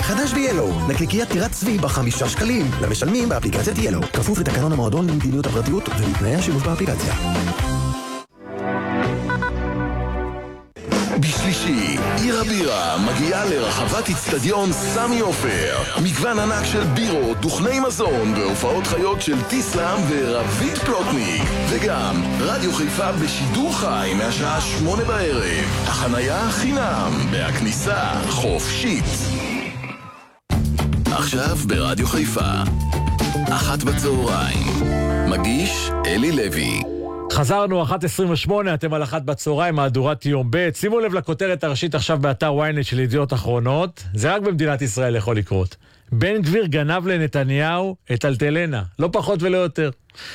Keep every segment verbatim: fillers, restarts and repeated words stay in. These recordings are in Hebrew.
חדש ב-ילו, נקניקיית טירת צבי בחמישה שקלים, למשלמים באפליקציית ילו. כפוף לתקנון המועדון למדיניות הפרטיות ולתנאי השימוש באפליקציה. בשלישי, עיר הבירה מגיעה לרחבת אצטדיון סמי עופר. מגוון ענק של בירות, דוכני מזון והופעות חיות של טיסלאם ורבית פלוטניק. וגם רדיו חיפה בשידור חי מהשעה שמונה בערב. החנייה חינם והכניסה חופשית. עכשיו ברדיו חיפה, אחת בצהריים. מגיש אלי לוי. חזרנו, אחת עשרים ושמונה, אתם על אחת בצהריים, מהדורת יום ב'. שימו לב לכותרת הראשית עכשיו באתר וויינט של ידיעות אחרונות. זה רק במדינת ישראל יכול לקרות. בן גביר גנב לנתניהו את אלטלנה, לא פחות ולא יותר.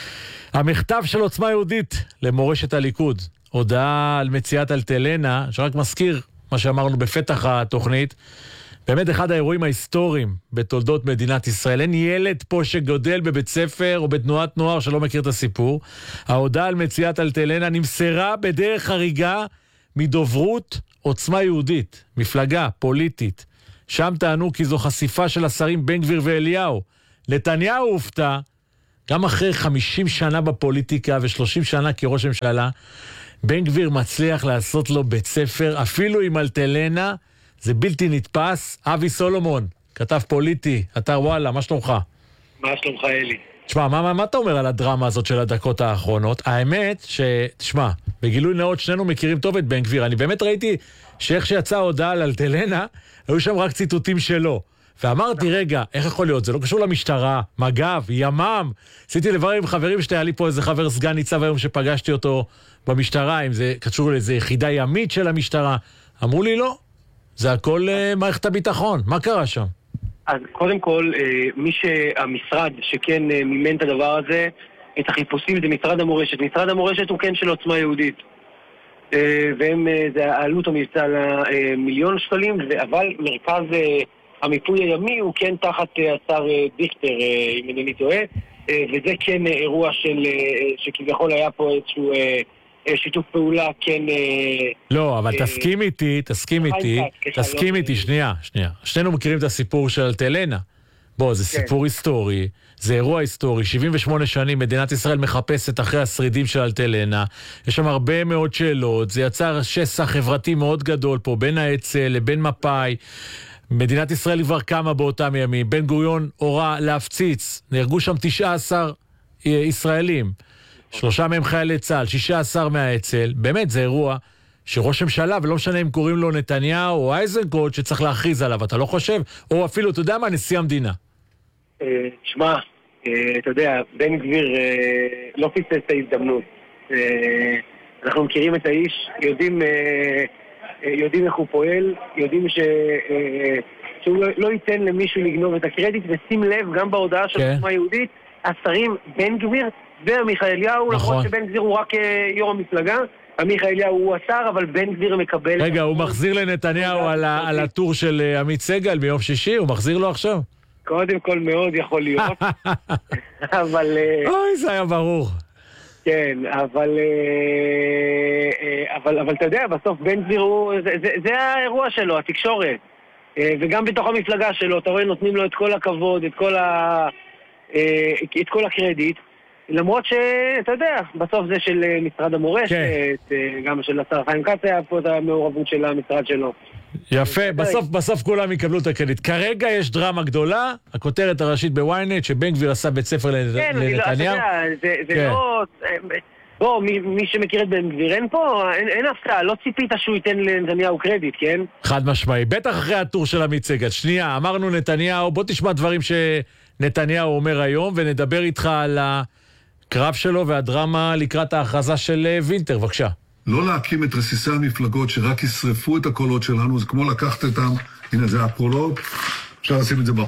המכתב של עוצמה יהודית למורשת הליכוד, הודעה על מציאת אלטלנה, שרק מזכיר מה שאמרנו בפתח התוכנית, באמת אחד האירועים ההיסטוריים בתולדות מדינת ישראל. אין ילד פה שגודל בבית ספר או בתנועת נוער שלא מכיר את הסיפור. ההודעה על מציאת אלטלנה נמסרה בדרך חריגה מדוברות עוצמה יהודית, מפלגה פוליטית. שם טענו כי זו חשיפה של השרים בן גביר ואליהו. נתניהו הופתע, גם אחרי חמישים שנה בפוליטיקה ו-שלושים שנה כראש ממשלה, בן גביר מצליח לעשות לו בית ספר, אפילו עם אלטלנה. זה בלתי נתפס. אבי סולומון, כתב פוליטי, אתר וואלה, מה שלומך? מה שלומך אלי? תשמע, מה, מה, מה אתה אומר על הדרמה הזאת של הדקות האחרונות? האמת ש... תשמע, בגילוי נאות שנינו מכירים טוב את בן גביר. אני באמת ראיתי שאיך שיצאה ההודעה על אלטלנה, היו שם רק ציטוטים שלו. ואמרתי, רגע, איך יכול להיות? זה לא קשור למשטרה, מג"ב, ימ"מ. עשיתי לברר עם חברים שהיה לי פה איזה חבר סגן ניצב היום שפגשתי אותו במשטרה, אם זה קשור לאיזה יחידה ימית של המשטרה. אמרו לי לא. זה הכל uh, מערכת הביטחון. מה קרה שם? אז קודם כל, uh, מי שהמשרד שכן uh, מימן את הדבר הזה, את החיפושים, זה משרד המורשת. משרד המורשת הוא כן של עוצמה יהודית. Uh, והם, uh, זה העלות המבצע למיליון שקלים, אבל מרכז uh, המיפוי הימי הוא כן תחת uh, השר uh, דיכטר, uh, אם אינני טועה, uh, וזה כן uh, אירוע של, uh, שכביכול היה פה איזשהו... Uh, שיתוף פעולה כן... לא, אבל תסכים איתי, תסכים איתי, תסכים איתי, שנייה, שנייה. שנינו מכירים את הסיפור של אלטלנה. בוא, זה סיפור היסטורי, זה אירוע היסטורי, שבעים ושמונה שנים מדינת ישראל מחפשת אחרי השרידים של אלטלנה, יש שם הרבה מאוד שאלות, זה יצר שסע חברתי מאוד גדול פה, בין האצ"ל לבין מפא"י, מדינת ישראל כבר קמה באותם ימים, בן גוריון הורה להפציץ, נהרגו שם תשעה עשר ישראלים, שלושה מהם חיילי צה"ל, שישה עשר מהאצ"ל. באמת זה אירוע שראש ממשלה, ולא משנה אם קוראים לו נתניהו או אייזנקוט, שצריך להכריז עליו, אתה לא חושב? או אפילו, אתה יודע מה, נשיא המדינה. תשמע, אתה יודע, בן גביר לא פיצץ את ההזדמנות. אנחנו מכירים את האיש, יודעים יודעים איך הוא פועל, יודעים שהוא לא ייתן למישהו לגנוב את הקרדיט, ושים לב, גם בהודעה של עוצמה יהודית, השרים בן גביר ועמיחי אליהו, נכון שבן גביר הוא רק יו"ר המפלגה, עמיחי אליהו הוא השר, אבל בן גביר מקבל... רגע, הוא מחזיר לנתניהו על הטור של עמית סגל מיום שישי, הוא מחזיר לו עכשיו? קודם כל מאוד יכול להיות, אבל... אוי, זה היה ברור. כן, אבל... אבל, אבל אתה יודע, בסוף בן גביר הוא... זה, זה האירוע שלו, התקשורת. וגם בתוך המפלגה שלו, אתה רואה, נותנים לו את כל הכבוד, את כל ה... את כל הקרדיט. למרות שאתה יודע, בסוף זה של משרד המורשת, גם של השר חיים כץ היה פה את המעורבות של המשרד שלו. יפה, בסוף, בסוף כולם יקבלו את הקרדיט. כרגע יש דרמה גדולה, הכותרת הראשית בוויינט, שבן גביר עשה בית ספר לנתניהו. כן, אתה יודע, זה לא... בוא, מי שמכיר את בן גביר, אין פה, אין הפתעה, לא ציפית שהוא ייתן לנתניהו קרדיט, כן? חד משמעי, בטח אחרי הטור של עמית סגל. שנייה, אמרנו נתניהו, בוא תשמע דברים שנתניהו אומר היום, ונדבר איתך על הקרב שלו והדרמה לקראת ההכרזה של וינטר, בבקשה. לא להקים את רסיסי המפלגות שרק ישרפו את הקולות שלנו, זה כמו לקחת אותם, הנה זה הקולות, אפשר לשים את זה בפח.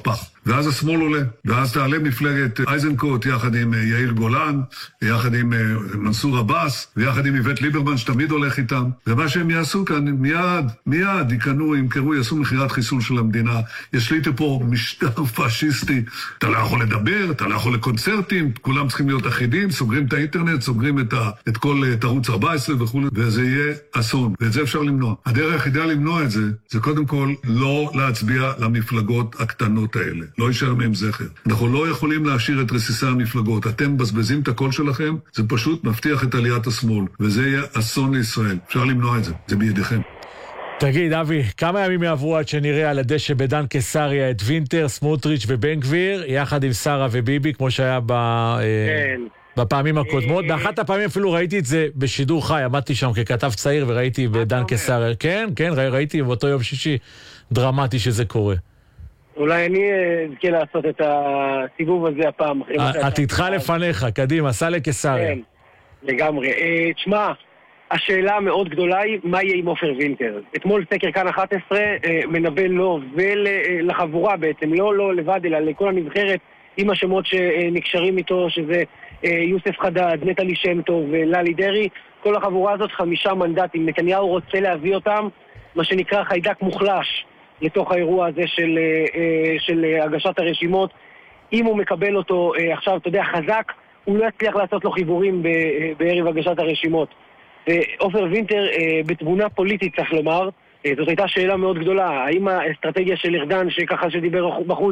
ואז השמאל עולה. ואז תעלה מפלגת אייזנקוט יחד עם יאיר גולן, יחד עם מנסור עבאס, ויחד עם איווט ליברמן שתמיד הולך איתם. ומה שהם יעשו כאן, מיד, מיד יקנו, ימכרו, יעשו מחירת חיסול של המדינה. ישליטו פה משטר פאשיסטי. אתה לא יכול לדבר, אתה לא יכול לקונצרטים, כולם צריכים להיות אחידים, סוגרים את האינטרנט, סוגרים את, ה, את כל את ערוץ ארבע עשרה וכו', וזה יהיה אסון. ואת זה אפשר למנוע. הדרך היחידה למנוע את זה, זה קודם כל לא להצביע למפלגות הקטנות האלה. לא יישאר מהם זכר. אנחנו לא יכולים להשאיר את רסיסי המפלגות. אתם מבזבזים את הקול שלכם, זה פשוט מבטיח את עליית השמאל. וזה יהיה אסון לישראל. אפשר למנוע את זה. זה בידיכם. תגיד, אבי, כמה ימים יעברו עד שנראה על הדשא בדן קיסריה את וינטר, סמוטריץ' ובן גביר, יחד עם שרה וביבי, כמו שהיה ב... כן. בפעמים הקודמות? באחת הפעמים אפילו ראיתי את זה בשידור חי, עמדתי שם ככתב צעיר וראיתי בדן קיסריה. כן, כן, ראיתי באותו יום שישי דרמטי שזה קורה. אולי אני אזכה לעשות את הסיבוב הזה הפעם. עתידך לפניך, קדימה, סע לקיסריה. כן, לגמרי. תשמע, השאלה המאוד גדולה היא, מה יהיה עם עופר וינטר? אתמול סקר כאן אחת עשרה מנבא לו ולחבורה בעצם, לא לא לבד, אלא לכל הנבחרת, עם השמות שנקשרים איתו, שזה יוסף חדד, נטלי שם טוב וללי דרי, כל החבורה הזאת חמישה מנדטים. נתניהו רוצה להביא אותם, מה שנקרא חיידק מוחלש, לתוך האירוע הזה של, של הגשת הרשימות. אם הוא מקבל אותו עכשיו, אתה יודע, חזק, הוא לא יצליח לעשות לו חיבורים בערב הגשת הרשימות. עופר וינטר בתבונה פוליטית, צריך לומר, זאת הייתה שאלה מאוד גדולה. האם האסטרטגיה של ארדן, שככה שדיבר בחוץ,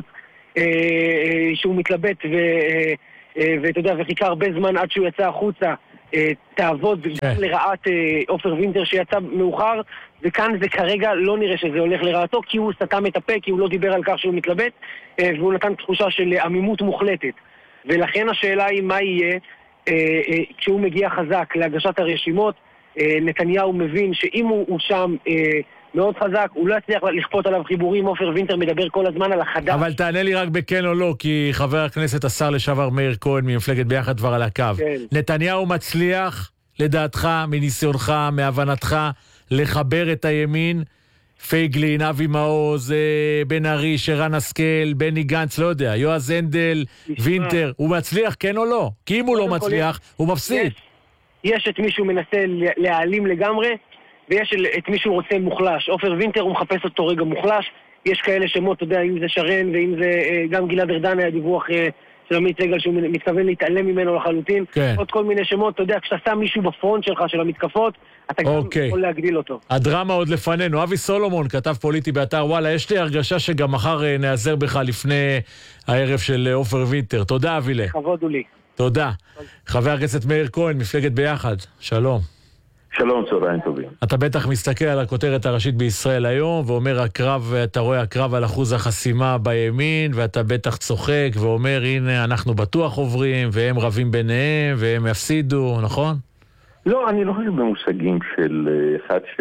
שהוא מתלבט ו... ואתה יודע, וחיכה הרבה זמן עד שהוא יצא החוצה, תעבוד לרעת עופר וינטר שיצא מאוחר, וכאן זה כרגע לא נראה שזה הולך לרעתו, כי הוא סתם את הפה, כי הוא לא דיבר על כך שהוא מתלבט, והוא נתן תחושה של עמימות מוחלטת. ולכן השאלה היא מה יהיה כשהוא מגיע חזק להגשת הרשימות. נתניהו מבין שאם הוא שם מאוד חזק, הוא לא יצליח לכפות עליו חיבורים. עופר וינטר מדבר כל הזמן על החדש. אבל תענה לי רק בכן או לא, כי חבר הכנסת השר לשעבר מאיר כהן ממפלגת ביחד כבר על הקו. כן. נתניהו מצליח, לדעתך, מניסיונך, מהבנתך, לחבר את הימין, פייגלין, אבי מעוז, בן ארי, שרן השכל, בני גנץ, לא יודע, יועז הנדל, וינטר, הוא מצליח כן או לא? כי אם הוא לא מצליח, הוא מפסיד. יש את מישהו מנסה להעלים לגמרי, ויש את מישהו רוצה מוחלש. עופר וינטר הוא מחפש אותו רגע מוחלש. יש כאלה שמות, אתה יודע, אם זה שרן ואם זה גם גלעד ארדן, היה דיווח של עמית סגל שהוא מתכוון להתעלם ממנו לחלוטין. כן. עוד כל מיני שמות, אתה יודע, כשאתה שם מישהו בפרונט שלך של המתקפות, אתה גם אוקיי. יכול להגדיל אותו. הדרמה עוד לפנינו. אבי סולומון, כתב פוליטי באתר וואלה, יש לי הרגשה שגם מחר נעזר בך לפני הערב של עופר וינטר. תודה, אבילה. כבוד הוא לי. תודה. חבר הכנסת מאיר כהן, מפלגת ביחד. שלום. שלום, צהריים טובים. אתה בטח מסתכל על הכותרת הראשית בישראל היום, ואומר הקרב, אתה רואה הקרב על אחוז החסימה בימין, ואתה בטח צוחק ואומר, הנה, אנחנו בטוח עוברים, והם רבים ביניהם, והם יפסידו, נכון? לא, אני לא חושב במושגים של אחד ש...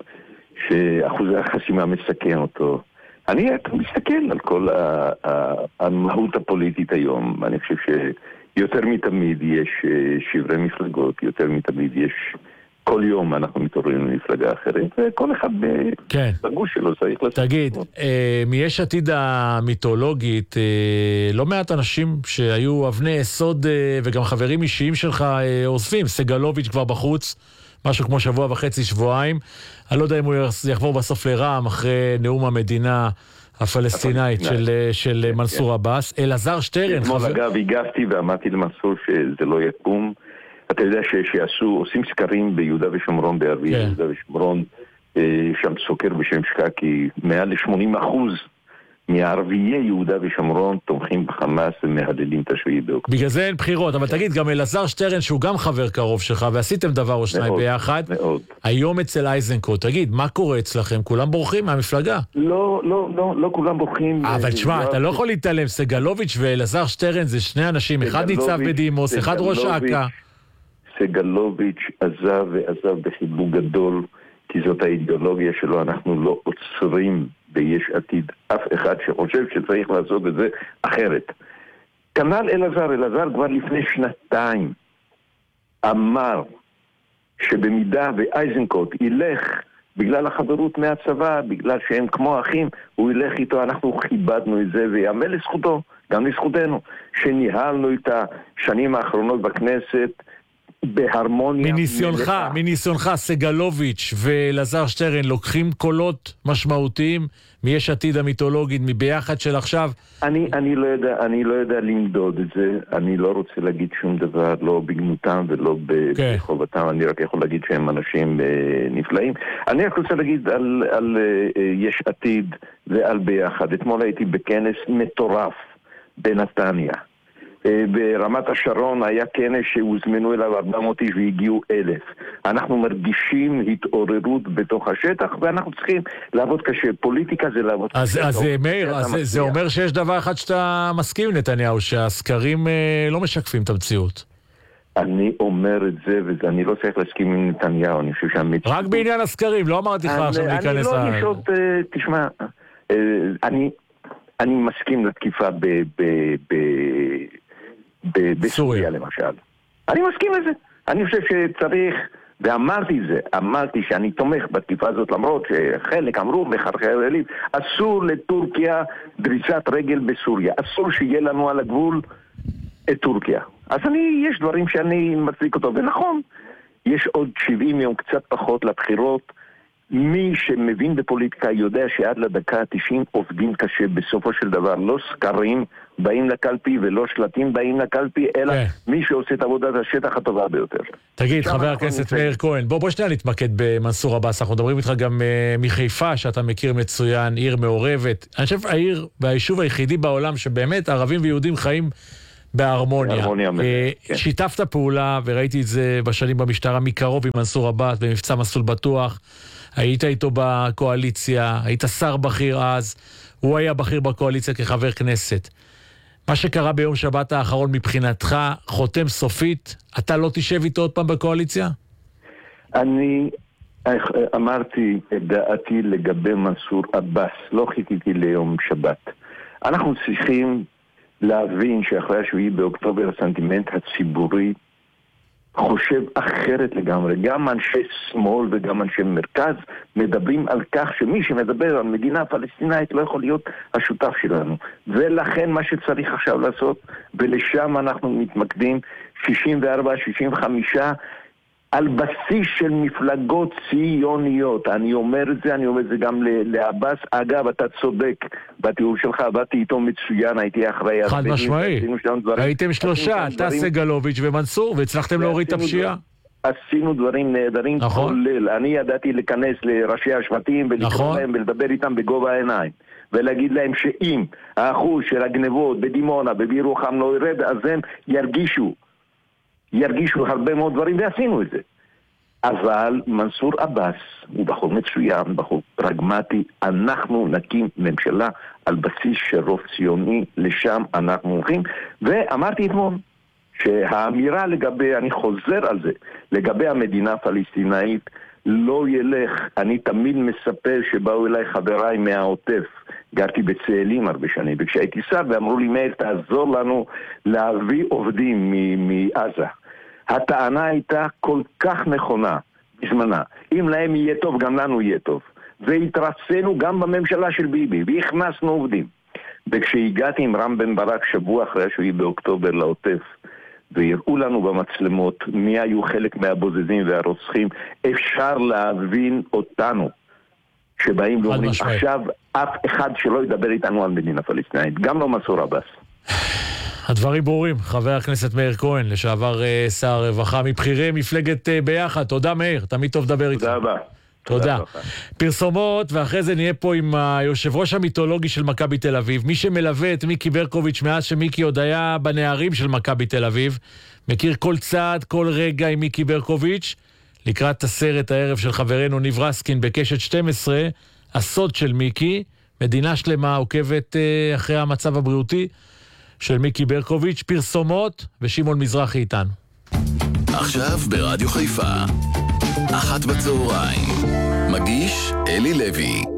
שאחוז החסימה מסכן אותו. אני מסתכל על כל ה... המהות הפוליטית היום. אני חושב שיותר מתמיד יש שברי מפלגות, יותר מתמיד יש... כל יום אנחנו מתעוררים למפלגה אחרת, וכל אחד כן. בגוש שלו צריך לעשות. תגיד, אה, מיש עתיד המיתולוגית, אה, לא מעט אנשים שהיו אבני יסוד אה, וגם חברים אישיים שלך אה, אוספים, סגלוביץ' כבר בחוץ, משהו כמו שבוע וחצי, שבועיים. אני לא יודע אם הוא יחבור בסוף לרעם אחרי נאום המדינה הפלסטינאית של, של מנסור עבאס. אלעזר שטרן. כמו חבר... אגב, הגבתי ואמרתי למנסור שזה לא יקום. אתה יודע שעשו, עושים סקרים ביהודה ושומרון, בערבי כן. יהודה ושומרון, שם סוקר בשם שקקי, מעל ל-שמונים אחוז מערביי יהודה ושומרון תומכים בחמאס ומהללים את השביעי באוקטובר. בגלל זה אין בחירות, אבל תגיד, גם אלעזר שטרן, שהוא גם חבר קרוב שלך, ועשיתם דבר או שניים ביחד, מאוד. היום אצל אייזנקוט, תגיד, מה קורה אצלכם? כולם בורחים מהמפלגה? לא, לא, לא, לא כולם בורחים. אבל תשמע, אתה לא יכול להתעלם, סגלוביץ' ואלעזר שטרן זה שני אנשים, אחד ניצב בדימוס, אחד ראש אכ"א. סגלוביץ' עזב ועזב בחיבוק גדול, כי זאת האידיאולוגיה שלו. אנחנו לא עוצרים ביש עתיד אף אחד שחושב שצריך לעשות את זה אחרת. כנ"ל אלעזר, אלעזר כבר לפני שנתיים אמר שבמידה ואייזנקוט ילך בגלל החברות מהצבא, בגלל שהם כמו אחים, הוא ילך איתו, אנחנו חיבדנו את זה, ויאמר לזכותו, גם לזכותנו, שניהלנו את השנים האחרונות בכנסת בהרמוניה. מניסיונך, מניסיונך, סגלוביץ' ואלעזר שטרן לוקחים קולות משמעותיים מיש עתיד המיתולוגית, מביחד של עכשיו? אני, אני לא יודע, אני לא יודע למדוד את זה, אני לא רוצה להגיד שום דבר, לא בגנותם ולא כן. בחובתם, אני רק יכול להגיד שהם אנשים אה, נפלאים. אני רק רוצה להגיד על, על אה, יש עתיד ועל ביחד. אתמול הייתי בכנס מטורף בנתניה. ברמת השרון היה כנס שהוזמנו אליו ארבע מאות איש והגיעו אלף. אנחנו מרגישים התעוררות בתוך השטח, ואנחנו צריכים לעבוד קשה. פוליטיקה זה לעבוד אז, קשה. אז מאיר, אז זה, זה אומר שיש דבר אחד שאתה מסכים, נתניהו, שהסקרים אה, לא משקפים את המציאות. אני אומר את זה, ואני לא צריך להסכים עם נתניהו, אני חושב שהמציאות... רק בעניין הסקרים, לא אמרתי לך עכשיו להיכנס... אני לא נשאות, תשמע, אני, אני מסכים לתקיפה ב... ב, ב בסוריה למשל. אני מסכים לזה. אני חושב שצריך, ואמרתי זה, אמרתי שאני תומך בתקיפה הזאת, למרות שחלק אמרו מחרחר אליו, אסור לטורקיה דריסת רגל בסוריה. אסור שיהיה לנו על הגבול את טורקיה. אז אני, יש דברים שאני מצדיק אותו, ונכון, יש עוד שבעים יום קצת פחות לבחירות. מי שמבין בפוליטיקה יודע שעד לדקה ה-תשעים עובדים קשה. בסופו של דבר לא סקרים באים לקלפי ולא שלטים באים לקלפי, אלא מי שעושה את עבודת השטח הטובה ביותר. תגיד, חבר הכנסת מאיר כהן, בוא, בוא שנייה נתמקד במנסור עבאס. אנחנו מדברים איתך גם uh, מחיפה, שאתה מכיר מצוין, עיר מעורבת. אני חושב העיר והיישוב היחידי בעולם שבאמת ערבים ויהודים חיים בהרמוניה. בהרמוניה uh, כן. שיתפת פעולה, וראיתי את זה בשנים במשטרה מקרוב עם מנסור עבאס במבצע מסלול בטוח. היית איתו בקואליציה, היית שר בכיר אז, הוא היה בכיר בקואליציה כחבר כנסת. מה שקרה ביום שבת האחרון מבחינתך, חותם סופית, אתה לא תשב איתו עוד פעם בקואליציה? אני אמרתי את דעתי לגבי מנסור עבאס, לא חיכיתי ליום שבת. אנחנו צריכים להבין שאחרי השביעי באוקטובר הסנטימנט הציבורי חושב אחרת לגמרי. גם אנשי שמאל וגם אנשי מרכז מדברים על כך שמי שמדבר על מדינה פלסטינאית לא יכול להיות השותף שלנו. ולכן מה שצריך עכשיו לעשות, ולשם אנחנו מתמקדים, שישים וארבע שישים וחמש על בסיס של מפלגות ציוניות. אני אומר את זה, אני אומר את זה גם לעבאס. אגב, אתה צודק בתיאור שלך, עבדתי איתו מצוין, הייתי אחראי. חד משמעי. הייתם שלושה, אתה סגלוביץ' ומנסור, והצלחתם להוריד את הפשיעה. עשינו דברים נהדרים, כולל. אני ידעתי להיכנס לראשי השבטים ולקרוא להם ולדבר איתם בגובה העיניים. ולהגיד להם שאם האחוז של הגנבות בדימונה, בבירוחם לא ירד, אז הם ירגישו. ירגישו הרבה מאוד דברים, ועשינו את זה. אבל מנסור עבאס הוא בחור מצוין, בחור פרגמטי. אנחנו נקים ממשלה על בסיס של רוב ציוני, לשם אנחנו הולכים. ואמרתי אתמול שהאמירה לגבי, אני חוזר על זה, לגבי המדינה הפלסטינאית לא ילך. אני תמיד מספר שבאו אליי חבריי מהעוטף, גרתי בצאלים הרבה שנים, וכשהייתי שר ואמרו לי, מאיר, תעזור לנו להביא עובדים מעזה. הטענה הייתה כל כך נכונה בזמנה. אם להם יהיה טוב, גם לנו יהיה טוב. והתרצינו גם בממשלה של ביבי, והכנסנו עובדים. וכשהגעתי עם רם בן ברק שבוע אחרי השביעי באוקטובר לעוטף, והראו לנו במצלמות מי היו חלק מהבודדים והרוצחים, אפשר להבין אותנו. שבאים ואומרים, עכשיו אף אחד שלא ידבר איתנו על מדינה פלסטינאית, גם לא מנסור עבאס. הדברים ברורים, חבר הכנסת מאיר כהן, לשעבר שר הרווחה, מבחירי מפלגת ביחד. תודה מאיר, תמיד טוב לדבר איתך. תודה רבה. תודה. פרסומות, ואחרי זה נהיה פה עם היושב ראש המיתולוגי של מכבי תל אביב, מי שמלווה את מיקי ברקוביץ' מאז שמיקי עוד היה בנערים של מכבי תל אביב, מכיר כל צעד, כל רגע עם מיקי ברקוביץ', לקראת הסרט הערב של חברנו ניב רסקין בקשת שתים עשרה, הסוד של מיקי, מדינה שלמה עוקבת אחרי המצב הבריאותי של מיקי ברקוביץ', פרסומות, ושמעון מזרחי איתנו. עכשיו ברדיו חיפה, אחת בצהריים, מגיש אלי לוי.